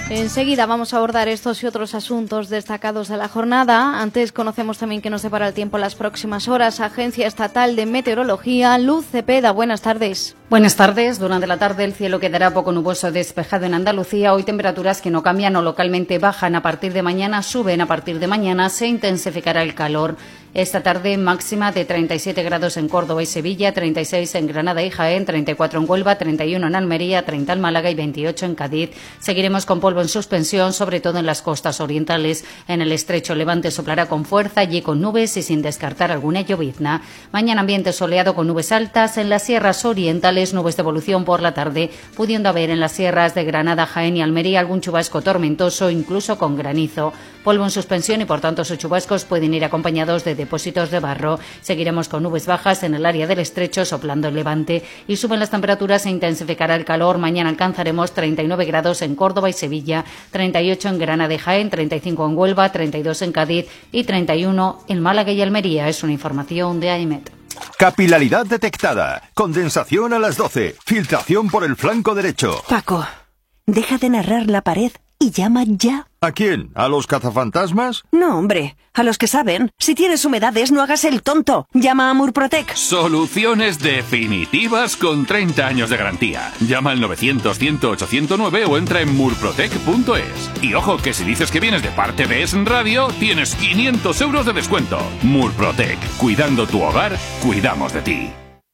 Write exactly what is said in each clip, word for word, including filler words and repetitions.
Enseguida vamos a abordar estos y otros asuntos destacados de la jornada. Antes conocemos también que nos separa el tiempo las próximas horas. Agencia Estatal de Meteorología, Luz Cepeda, buenas tardes. Buenas tardes. Durante la tarde el cielo quedará poco nuboso despejado en Andalucía. Hoy temperaturas que no cambian o localmente bajan a partir de mañana, suben a partir de mañana, se intensificará el calor. Esta tarde máxima de treinta y siete grados en Córdoba y Sevilla, treinta y seis en Granada y Jaén, treinta y cuatro en Huelva, treinta y uno en Almería, treinta en Málaga y veintiocho en Cádiz. Seguiremos con polvo en suspensión, sobre todo en las costas orientales. En el estrecho Levante soplará con fuerza, allí con nubes y sin descartar alguna llovizna. Mañana ambiente soleado con nubes altas. En las sierras orientales, nubes de evolución por la tarde, pudiendo haber en las sierras de Granada, Jaén y Almería algún chubasco tormentoso, incluso con granizo. Polvo en suspensión y por tanto sus chubascos pueden ir acompañados de depósitos de barro. Seguiremos con nubes bajas en el área del estrecho, soplando el levante, y suben las temperaturas e intensificará el calor. Mañana alcanzaremos treinta y nueve grados en Córdoba y Sevilla, treinta y ocho en Granada y Jaén, treinta y cinco en Huelva, treinta y dos en Cádiz y treinta y uno en Málaga y Almería. Es una información de AEMET. Capilaridad detectada. Condensación a las doce. Filtración por el flanco derecho. Paco, deja de narrar la pared y llama ya. ¿A quién? ¿A los cazafantasmas? No, hombre, a los que saben. Si tienes humedades, no hagas el tonto. Llama a Murprotec. Soluciones definitivas con treinta años de garantía. Llama al novecientos, cien, ocho cero nueve o entra en murprotec punto es. Y ojo, que si dices que vienes de parte de Es Radio, tienes quinientos euros de descuento. Murprotec. Cuidando tu hogar, cuidamos de ti.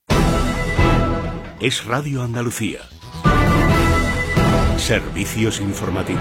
Es Radio Andalucía. Servicios informativos.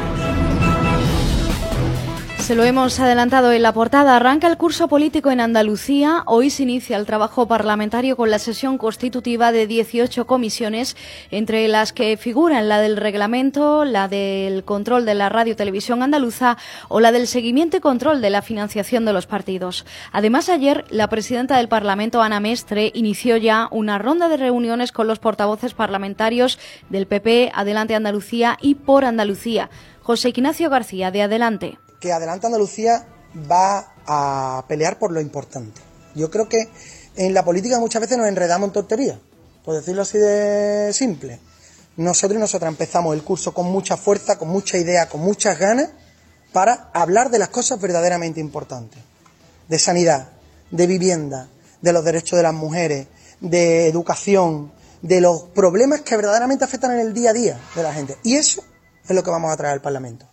Se lo hemos adelantado en la portada. Arranca el curso político en Andalucía. Hoy se inicia el trabajo parlamentario con la sesión constitutiva de dieciocho comisiones, entre las que figuran la del reglamento, la del control de la radio televisión andaluza o la del seguimiento y control de la financiación de los partidos. Además, ayer la presidenta del Parlamento, Ana Mestre, inició ya una ronda de reuniones con los portavoces parlamentarios del P P, Adelante Andalucía y Por Andalucía. José Ignacio García, de Adelante. Que Adelante Andalucía va a pelear por lo importante. Yo creo que en la política muchas veces nos enredamos en tonterías, por decirlo así de simple. Nosotros y nosotras empezamos el curso con mucha fuerza, con mucha idea, con muchas ganas, para hablar de las cosas verdaderamente importantes. De sanidad, de vivienda, de los derechos de las mujeres, de educación, de los problemas que verdaderamente afectan en el día a día de la gente. Y eso es lo que vamos a traer al Parlamento.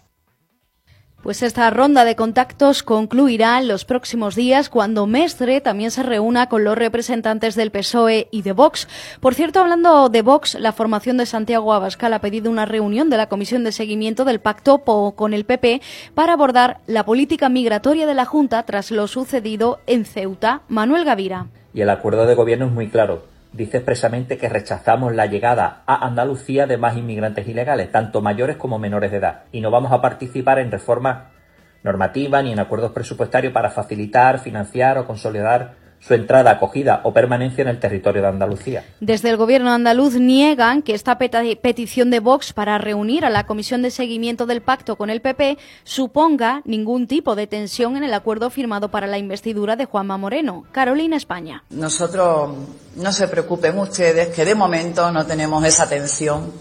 Pues esta ronda de contactos concluirá en los próximos días, cuando Mestre también se reúna con los representantes del P S O E y de Vox. Por cierto, hablando de Vox, la formación de Santiago Abascal ha pedido una reunión de la Comisión de Seguimiento del Pacto con el P P para abordar la política migratoria de la Junta tras lo sucedido en Ceuta. Manuel Gavira. Y el acuerdo de gobierno es muy claro. Dice expresamente que rechazamos la llegada a Andalucía de más inmigrantes ilegales, tanto mayores como menores de edad, y no vamos a participar en reformas normativas ni en acuerdos presupuestarios para facilitar, financiar o consolidar su entrada, acogida o permanencia en el territorio de Andalucía. Desde el gobierno andaluz niegan que esta petición de Vox para reunir a la Comisión de Seguimiento del Pacto con el P P suponga ningún tipo de tensión en el acuerdo firmado para la investidura de Juanma Moreno. Carolina España. Nosotros, no se preocupen ustedes, que de momento no tenemos esa tensión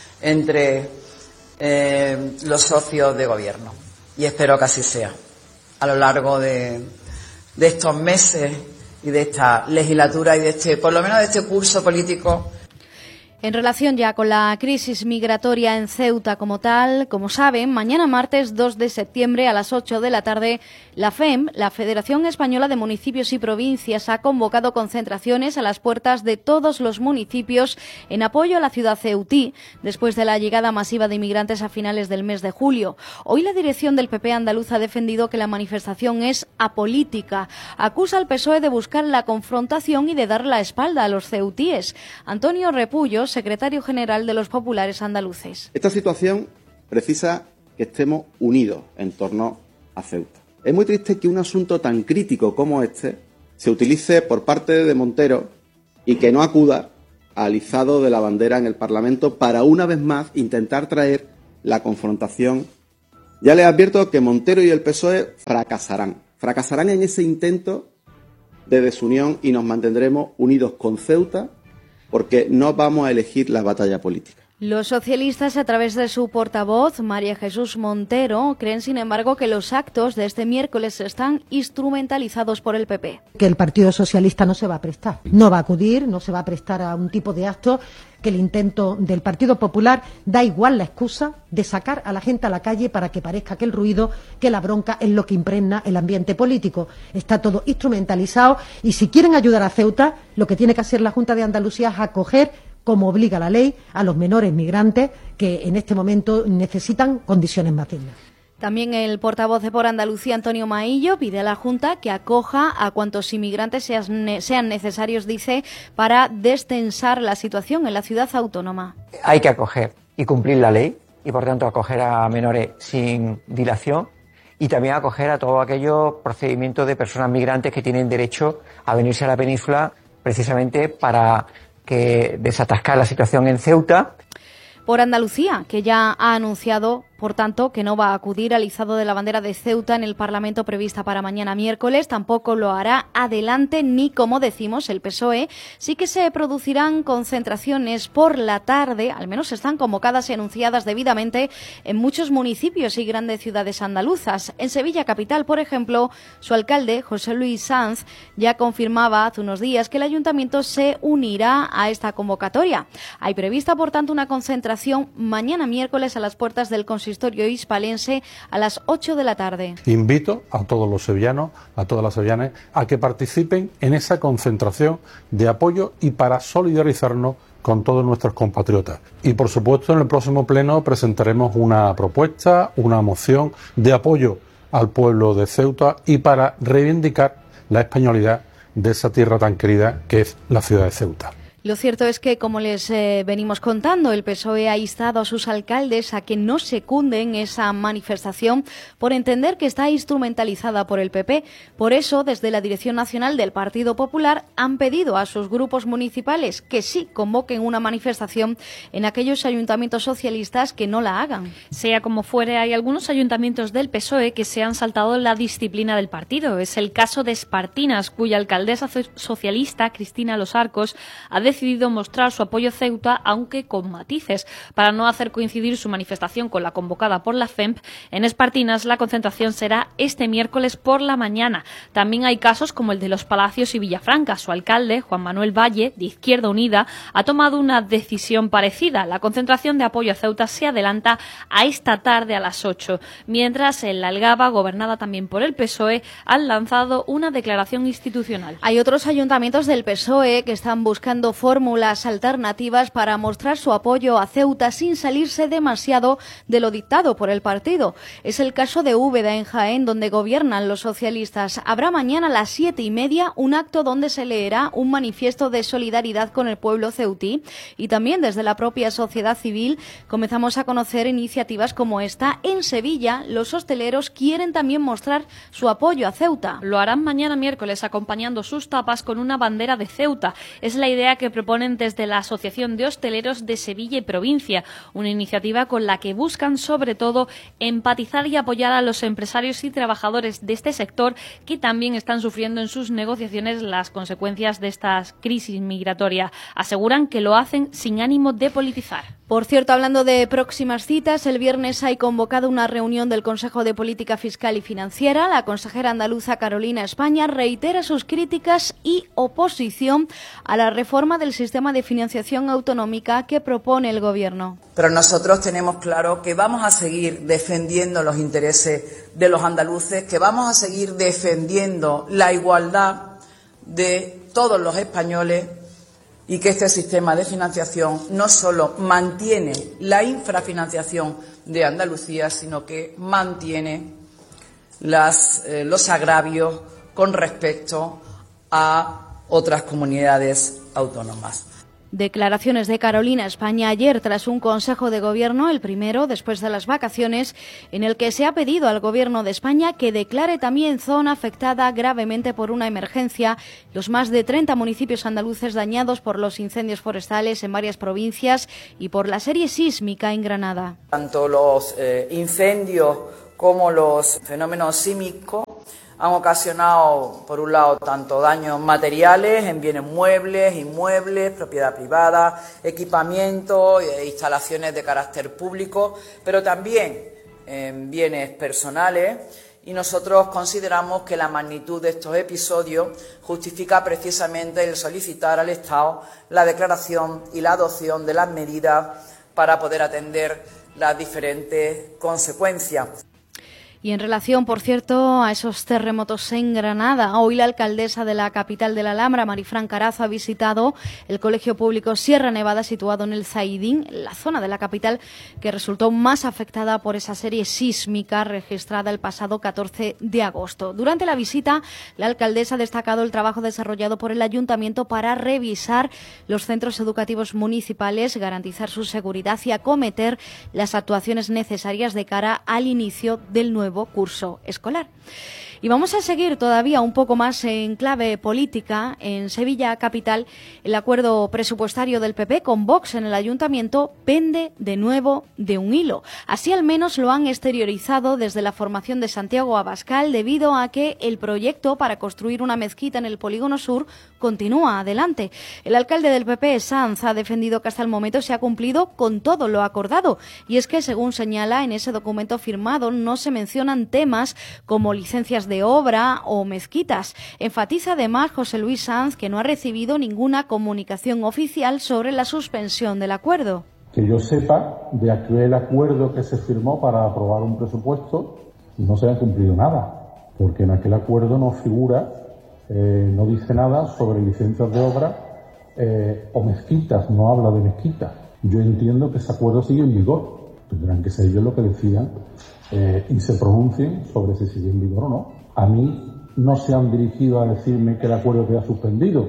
entre eh, los socios de gobierno. Y espero que así sea. A lo largo de, de estos meses y de esta legislatura y de este, por lo menos de este curso político. En relación ya con la crisis migratoria en Ceuta como tal, como saben, mañana martes dos de septiembre a las ocho de la tarde, la F E M, la Federación Española de Municipios y Provincias, ha convocado concentraciones a las puertas de todos los municipios en apoyo a la ciudad ceutí, después de la llegada masiva de inmigrantes a finales del mes de julio. Hoy la dirección del P P andaluz ha defendido que la manifestación es apolítica. Acusa al P S O E de buscar la confrontación y de dar la espalda a los ceutíes. Antonio Repullo, secretario general de los populares andaluces. Esta situación precisa que estemos unidos en torno a Ceuta. Es muy triste que un asunto tan crítico como este se utilice por parte de Montero y que no acuda al izado de la bandera en el Parlamento para una vez más intentar traer la confrontación. Ya les advierto que Montero y el P S O E fracasarán. Fracasarán en ese intento de desunión y nos mantendremos unidos con Ceuta, porque no vamos a elegir la batalla política. Los socialistas, a través de su portavoz, María Jesús Montero, creen, sin embargo, que los actos de este miércoles están instrumentalizados por el P P. Que el Partido Socialista no se va a prestar, no va a acudir, no se va a prestar a un tipo de acto, que el intento del Partido Popular da igual la excusa de sacar a la gente a la calle para que parezca que el ruido, que la bronca es lo que impregna el ambiente político. Está todo instrumentalizado y si quieren ayudar a Ceuta, lo que tiene que hacer la Junta de Andalucía es acoger, como obliga la ley, a los menores migrantes que en este momento necesitan condiciones más dignas. También el portavoz de Por Andalucía, Antonio Maillo, pide a la Junta que acoja a cuantos inmigrantes sean necesarios, dice, para destensar la situación en la ciudad autónoma. Hay que acoger y cumplir la ley y, por tanto, acoger a menores sin dilación y también acoger a todos aquellos procedimientos de personas migrantes que tienen derecho a venirse a la península precisamente para que desatascar la situación en Ceuta. Por Andalucía, que ya ha anunciado, por tanto, que no va a acudir al izado de la bandera de Ceuta en el Parlamento prevista para mañana miércoles. Tampoco lo hará adelante ni, como decimos, el P S O E. Sí que se producirán concentraciones por la tarde, al menos están convocadas y anunciadas debidamente en muchos municipios y grandes ciudades andaluzas. En Sevilla capital, por ejemplo, su alcalde, José Luis Sanz, ya confirmaba hace unos días que el ayuntamiento se unirá a esta convocatoria. Hay prevista, por tanto, una concentración mañana miércoles a las puertas del consistorio hispalense a las ocho de la tarde. Invito a todos los sevillanos, a todas las sevillanas, a que participen en esa concentración de apoyo y para solidarizarnos con todos nuestros compatriotas. Y por supuesto en el próximo pleno presentaremos una propuesta, una moción de apoyo al pueblo de Ceuta y para reivindicar la españolidad de esa tierra tan querida que es la ciudad de Ceuta. Lo cierto es que, como les eh, venimos contando, el P S O E ha instado a sus alcaldes a que no secunden esa manifestación por entender que está instrumentalizada por el P P. Por eso, desde la Dirección Nacional del Partido Popular han pedido a sus grupos municipales que sí convoquen una manifestación en aquellos ayuntamientos socialistas que no la hagan. Sea como fuere, hay algunos ayuntamientos del P S O E que se han saltado la disciplina del partido. Es el caso de Espartinas, cuya alcaldesa socialista, Cristina Los Arcos, ha decidido mostrar su apoyo a Ceuta, aunque con matices. Para no hacer coincidir su manifestación con la convocada por la F E M P, en Espartinas la concentración será este miércoles por la mañana. También hay casos como el de Los Palacios y Villafranca. Su alcalde, Juan Manuel Valle, de Izquierda Unida, ha tomado una decisión parecida. La concentración de apoyo a Ceuta se adelanta a esta tarde a las ocho, mientras en la Algaba, gobernada también por el P S O E, han lanzado una declaración institucional. Hay otros ayuntamientos del P S O E que están buscando fórmulas alternativas para mostrar su apoyo a Ceuta sin salirse demasiado de lo dictado por el partido. Es el caso de Úbeda, en Jaén, donde gobiernan los socialistas. Habrá mañana a las siete y media un acto donde se leerá un manifiesto de solidaridad con el pueblo ceutí, y también desde la propia sociedad civil comenzamos a conocer iniciativas como esta. En Sevilla, los hosteleros quieren también mostrar su apoyo a Ceuta. Lo harán mañana miércoles acompañando sus tapas con una bandera de Ceuta. Es la idea que proponen desde la Asociación de Hosteleros de Sevilla y Provincia, una iniciativa con la que buscan sobre todo empatizar y apoyar a los empresarios y trabajadores de este sector que también están sufriendo en sus negociaciones las consecuencias de esta crisis migratoria. Aseguran que lo hacen sin ánimo de politizar. Por cierto, hablando de próximas citas, el viernes hay convocada una reunión del Consejo de Política Fiscal y Financiera. La consejera andaluza Carolina España reitera sus críticas y oposición a la reforma del sistema de financiación autonómica que propone el Gobierno. Pero nosotros tenemos claro que vamos a seguir defendiendo los intereses de los andaluces, que vamos a seguir defendiendo la igualdad de todos los españoles, y que este sistema de financiación no solo mantiene la infrafinanciación de Andalucía, sino que mantiene las, eh, los agravios con respecto a otras comunidades autónomas. Declaraciones de Carolina España ayer tras un Consejo de Gobierno, el primero después de las vacaciones, en el que se ha pedido al Gobierno de España que declare también zona afectada gravemente por una emergencia los más de treinta municipios andaluces dañados por los incendios forestales en varias provincias y por la serie sísmica en Granada. Tanto los eh, incendios como los fenómenos sísmicos han ocasionado, por un lado, tanto daños materiales en bienes muebles, inmuebles, propiedad privada, equipamientos e instalaciones de carácter público, pero también en bienes personales. Y nosotros consideramos que la magnitud de estos episodios justifica precisamente el solicitar al Estado la declaración y la adopción de las medidas para poder atender las diferentes consecuencias. Y en relación, por cierto, a esos terremotos en Granada, hoy la alcaldesa de la capital de la Alhambra, Marifran Carazo, ha visitado el colegio público Sierra Nevada, situado en el Zaidín, la zona de la capital que resultó más afectada por esa serie sísmica registrada el pasado catorce de agosto. Durante la visita, la alcaldesa ha destacado el trabajo desarrollado por el ayuntamiento para revisar los centros educativos municipales, garantizar su seguridad y acometer las actuaciones necesarias de cara al inicio del nuevo curso escolar. Y vamos a seguir todavía un poco más en clave política. En Sevilla capital, el acuerdo presupuestario del P P con Vox en el ayuntamiento pende de nuevo de un hilo. Así al menos lo han exteriorizado desde la formación de Santiago Abascal, debido a que el proyecto para construir una mezquita en el Polígono Sur continúa adelante. El alcalde del P P, Sanz, ha defendido que hasta el momento se ha cumplido con todo lo acordado. Y es que, según señala, en ese documento firmado no se mencionan temas como licencias de obra o mezquitas. Enfatiza además José Luis Sanz que no ha recibido ninguna comunicación oficial sobre la suspensión del acuerdo. Que yo sepa, de aquel acuerdo que se firmó para aprobar un presupuesto, no se ha cumplido nada, porque en aquel acuerdo no figura, eh, no dice nada sobre licencias de obra eh, o mezquitas, no habla de mezquitas. Yo entiendo que ese acuerdo sigue en vigor. Tendrán que ser ellos lo que decidan eh, y se pronuncien sobre si sigue en vigor o no. A mí no se han dirigido a decirme que el acuerdo queda suspendido.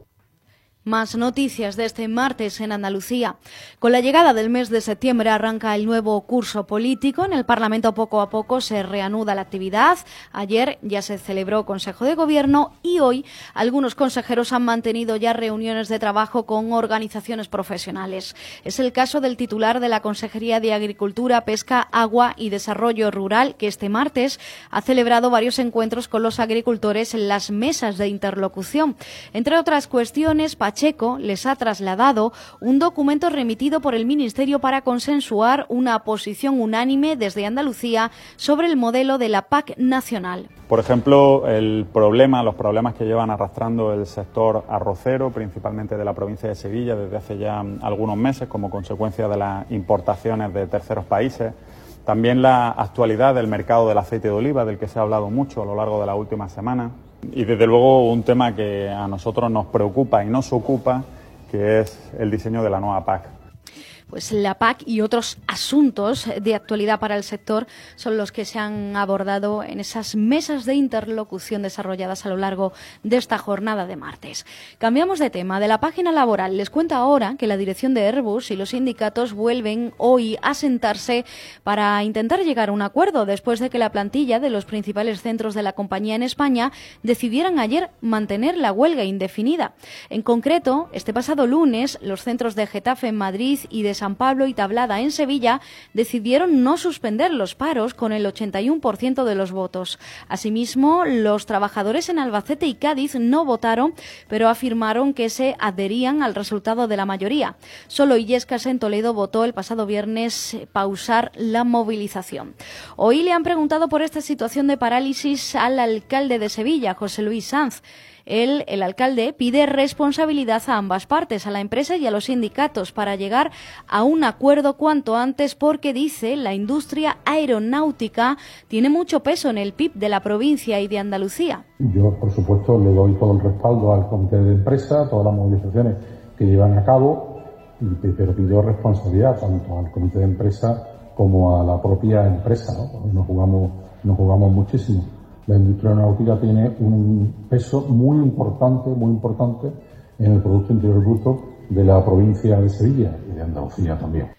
Más noticias de este martes en Andalucía. Con la llegada del mes de septiembre arranca el nuevo curso político. En el Parlamento poco a poco se reanuda la actividad. Ayer ya se celebró Consejo de Gobierno y hoy algunos consejeros han mantenido ya reuniones de trabajo con organizaciones profesionales. Es el caso del titular de la Consejería de Agricultura, Pesca, Agua y Desarrollo Rural, que este martes ha celebrado varios encuentros con los agricultores en las mesas de interlocución. Entre otras cuestiones, Pacheco les ha trasladado un documento remitido por el Ministerio para consensuar una posición unánime desde Andalucía sobre el modelo de la P A C nacional. Por ejemplo, el problema, los problemas que llevan arrastrando el sector arrocero, principalmente de la provincia de Sevilla, desde hace ya algunos meses, como consecuencia de las importaciones de terceros países. También la actualidad del mercado del aceite de oliva, del que se ha hablado mucho a lo largo de las últimas semanas. Y desde luego un tema que a nosotros nos preocupa y nos ocupa, que es el diseño de la nueva P A C. Pues la P A C y otros asuntos de actualidad para el sector son los que se han abordado en esas mesas de interlocución desarrolladas a lo largo de esta jornada de martes. Cambiamos de tema. De la página laboral les cuento ahora que la dirección de Airbus y los sindicatos vuelven hoy a sentarse para intentar llegar a un acuerdo después de que la plantilla de los principales centros de la compañía en España decidieran ayer mantener la huelga indefinida. En concreto, este pasado lunes, los centros de Getafe en Madrid y de San Pablo y Tablada en Sevilla decidieron no suspender los paros con el ochenta y uno por ciento de los votos. Asimismo, los trabajadores en Albacete y Cádiz no votaron, pero afirmaron que se adherían al resultado de la mayoría. Solo Illescas en Toledo votó el pasado viernes pausar la movilización. Hoy le han preguntado por esta situación de parálisis al alcalde de Sevilla, José Luis Sanz. Él, el alcalde, pide responsabilidad a ambas partes, a la empresa y a los sindicatos, para llegar a un acuerdo cuanto antes, porque, dice, la industria aeronáutica tiene mucho peso en el P I B de la provincia y de Andalucía. Yo, por supuesto, le doy todo el respaldo al comité de empresa, todas las movilizaciones que llevan a cabo, pero pido responsabilidad tanto al comité de empresa como a la propia empresa, ¿no? Nos jugamos, nos jugamos muchísimo. La industria aeronáutica tiene un peso muy importante, muy importante en el Producto Interior Bruto de la provincia de Sevilla y de Andalucía también.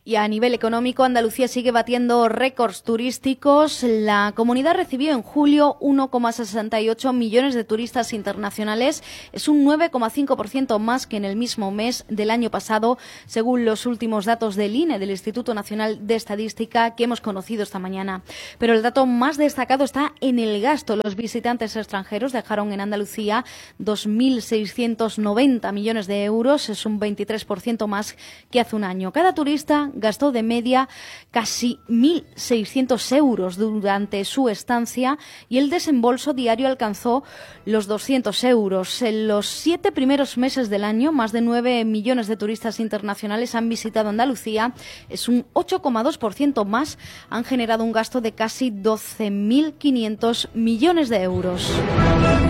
Y a nivel económico, Andalucía sigue batiendo récords turísticos. La comunidad recibió en julio uno coma sesenta y ocho millones de turistas internacionales. Es un nueve coma cinco por ciento más que en el mismo mes del año pasado, según los últimos datos del I N E, del Instituto Nacional de Estadística, que hemos conocido esta mañana. Pero el dato más destacado está en el gasto. Los visitantes extranjeros dejaron en Andalucía dos mil seiscientos noventa millones de euros. Es un veintitrés por ciento más que hace un año. Cada turista gastó de media casi mil seiscientos euros durante su estancia y el desembolso diario alcanzó los doscientos euros. En los siete primeros meses del año, más de nueve millones de turistas internacionales han visitado Andalucía. Es un ocho coma dos por ciento más. Han generado un gasto de casi doce mil quinientos millones de euros.